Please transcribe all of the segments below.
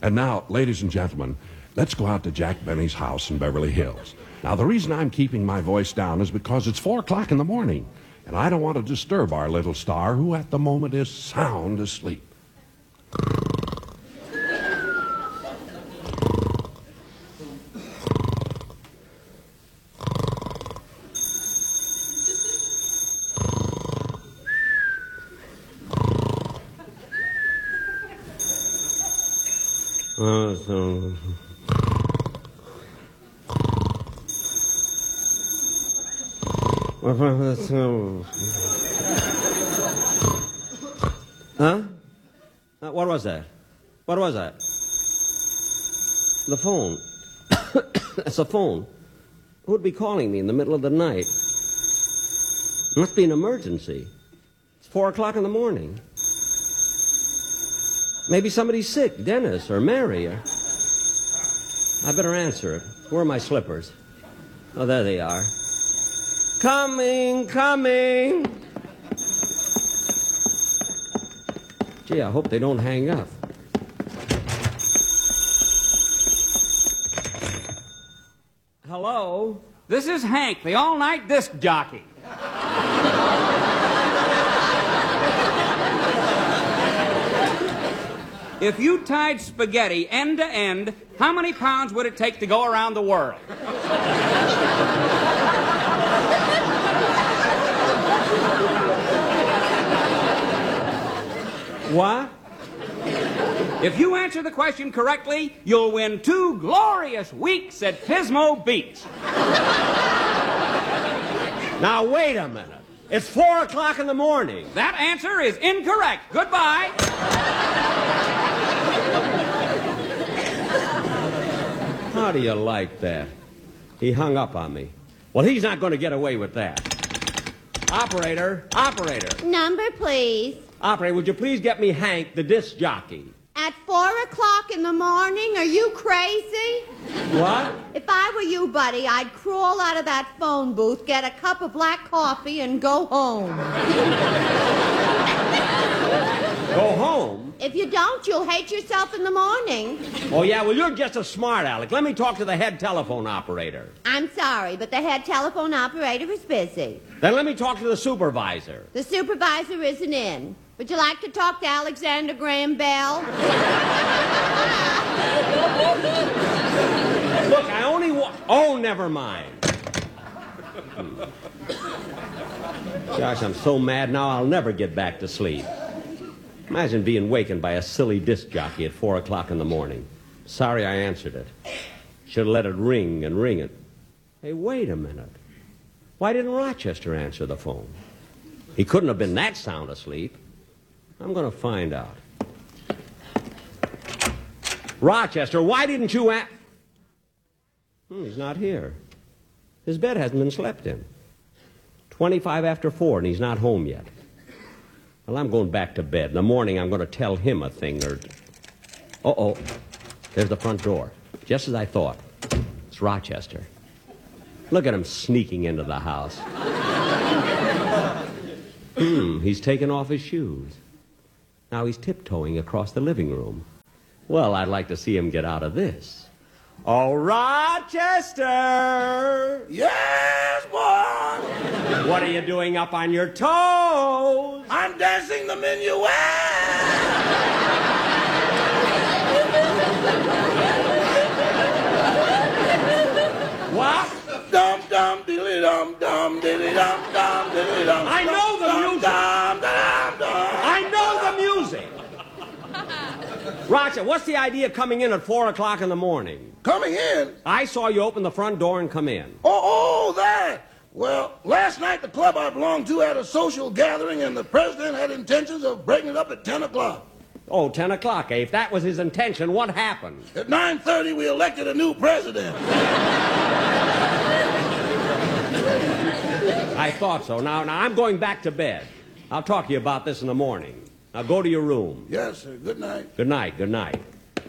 And now, ladies and gentlemen, let's go out to Jack Benny's house in Beverly Hills. Now, the reason I'm keeping my voice down is because it's 4 o'clock in the morning, and I don't want to disturb our little star, who at the moment is sound asleep. Huh? What was that? What was that? The phone. That's a phone. Who'd be calling me in the middle of the night? Must be an emergency. It's 4 o'clock in the morning. Maybe somebody's sick, Dennis or Mary. Or... I better answer it. Where are my slippers? Oh, there they are. Coming, coming. Gee, I hope they don't hang up. Hello? This is Hank, the all-night disc jockey. If you tied spaghetti end to end, how many pounds would it take to go around the world? What? If you answer the question correctly, you'll win 2 glorious weeks at Pismo Beach. Now, wait a minute. It's 4 o'clock in the morning. That answer is incorrect. Goodbye. How do you like that? He hung up on me. Well, he's not going to get away with that. Operator, operator. Number, please. Operator, would you please get me Hank, the disc jockey? At 4 o'clock in the morning? Are you crazy? What? If I were you, buddy, I'd crawl out of that phone booth, get a cup of black coffee, and go home. Go home? If you don't, you'll hate yourself in the morning. Oh, yeah? Well, you're just a smart aleck. Let me talk to the head telephone operator. I'm sorry, but the head telephone operator is busy. Then let me talk to the supervisor. The supervisor isn't in. Would you like to talk to Alexander Graham Bell? Look, I only want... Oh, never mind. Gosh, I'm so mad now I'll never get back to sleep. Imagine being wakened by a silly disc jockey at 4 o'clock in the morning. Sorry I answered it. Should have let it ring and ring it. Hey, wait a minute. Why didn't Rochester answer the phone? He couldn't have been that sound asleep. I'm going to find out. Rochester, why didn't you he's not here. His bed hasn't been slept in. 25 after 4, and he's not home yet. Well, I'm going back to bed. In the morning, I'm going to tell him a thing or... Uh-oh. There's the front door. Just as I thought. It's Rochester. Look at him sneaking into the house. He's taken off his shoes. Now he's tiptoeing across the living room. Well, I'd like to see him get out of this. Oh, Rochester! Yes, boy! What are you doing up on your toes? I'm dancing the minuet! What? Dum dum diddly dum dum diddly dum dum diddly dum. I know the music. Dum dum dum. I know the music. Roger, what's the idea of coming in at 4 o'clock in the morning? Coming in? I saw you open the front door and come in. Oh, that. Well, last night the club I belonged to had a social gathering and the president had intentions of breaking it up at 10 o'clock. Oh, 10 o'clock, eh? If that was his intention, what happened? At 9:30 we elected a new president. I thought so. Now, I'm going back to bed. I'll talk to you about this in the morning. Now, go to your room. Yes, sir. Good night. Good night, good night.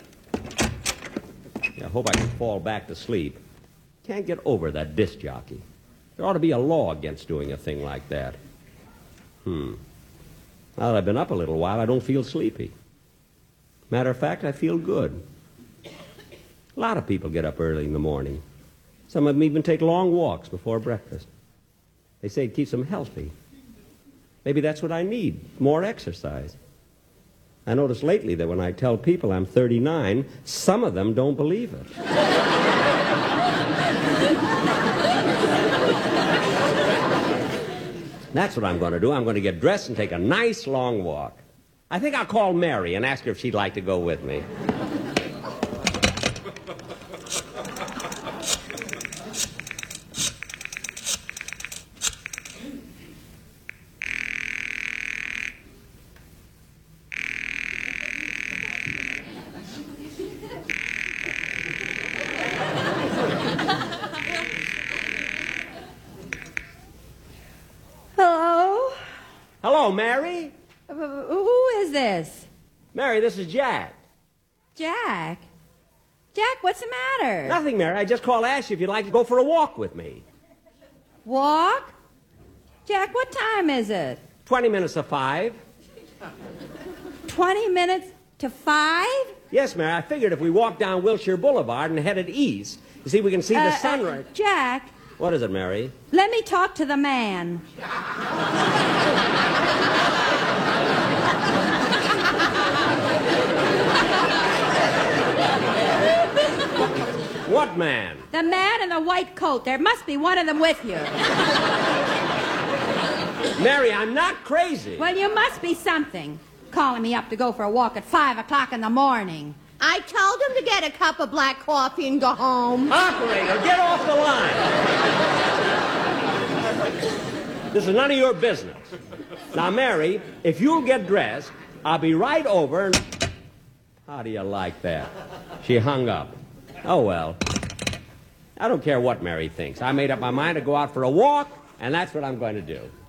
Yeah, I hope I can fall back to sleep. Can't get over that disc jockey. There ought to be a law against doing a thing like that. Now that I've been up a little while, I don't feel sleepy. Matter of fact, I feel good. A lot of people get up early in the morning. Some of them even take long walks before breakfast. They say it keeps them healthy. Maybe that's what I need, more exercise. I noticed lately that when I tell people I'm 39, some of them don't believe it. That's what I'm going to do. I'm going to get dressed and take a nice long walk. I think I'll call Mary and ask her if she'd like to go with me. Hello? Hello, Mary. Who is this? Mary, this is Jack. Jack? Jack, what's the matter? Nothing, Mary. I just called to ask you if you'd like to go for a walk with me. Walk? Jack, what time is it? 20 minutes to 5. 20 minutes to 5? Yes, Mary. I figured if we walked down Wilshire Boulevard and headed east, you see, we can see the sunrise. Jack, What is it, Mary? let me talk to the man. What man? The man in the white coat. There must be one of them with you. Mary, I'm not crazy. Well, you must be something. Calling me up to go for a walk at 5 o'clock in the morning. I told him to get a cup of black coffee and go home. Operator, get off the line. This is none of your business. Now, Mary, if you'll get dressed, I'll be right over and... How do you like that? She hung up. Oh, well. I don't care what Mary thinks. I made up my mind to go out for a walk, and that's what I'm going to do.